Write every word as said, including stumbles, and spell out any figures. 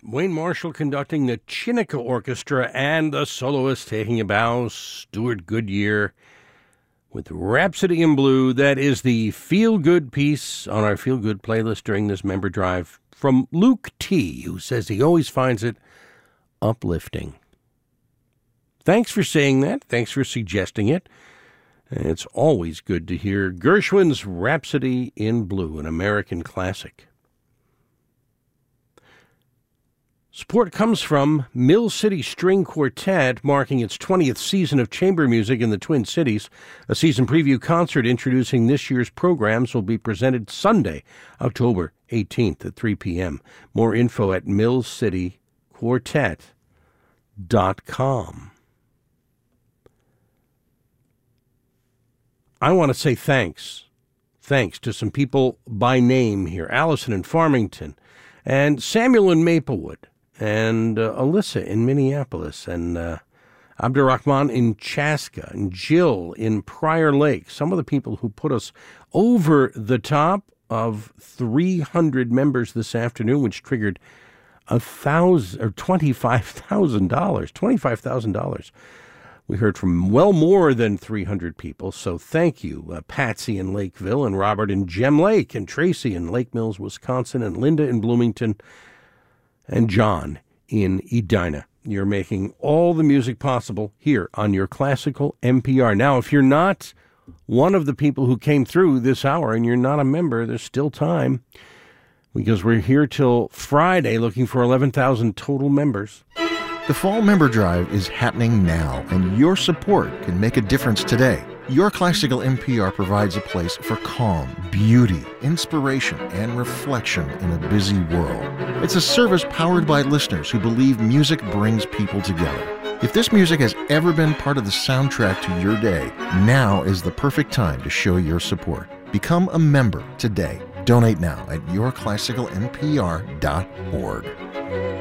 Wayne Marshall conducting the Chineke Orchestra and the soloist taking a bow, Stuart Goodyear, with Rhapsody in Blue. That is the feel-good piece on our feel-good playlist during this member drive from Luke T., who says he always finds it uplifting. Thanks for saying that. Thanks for suggesting it. It's always good to hear Gershwin's Rhapsody in Blue, an American classic. Support comes from Mill City String Quartet, marking its twentieth season of chamber music in the Twin Cities. A season preview concert introducing this year's programs will be presented Sunday, October eighteenth at three p.m. More info at mill city quartet dot com. I want to say thanks. Thanks to some people by name here. Allison in Farmington, and Samuel in Maplewood, and uh, Alyssa in Minneapolis, and uh, Abdurrahman in Chaska, and Jill in Prior Lake. Some of the people who put us over the top of three hundred members this afternoon, which triggered a thousand or twenty-five thousand dollars. twenty-five thousand dollars. We heard from well more than three hundred people, so thank you, uh, Patsy in Lakeville, and Robert in Gem Lake, and Tracy in Lake Mills, Wisconsin, and Linda in Bloomington, and John in Edina. You're making all the music possible here on your classical N P R. Now, if you're not one of the people who came through this hour and you're not a member, there's still time, because we're here till Friday looking for eleven thousand total members. The Fall Member Drive is happening now, and your support can make a difference today. Your Classical N P R provides a place for calm, beauty, inspiration, and reflection in a busy world. It's a service powered by listeners who believe music brings people together. If this music has ever been part of the soundtrack to your day, now is the perfect time to show your support. Become a member today. Donate now at your classical n p r dot org.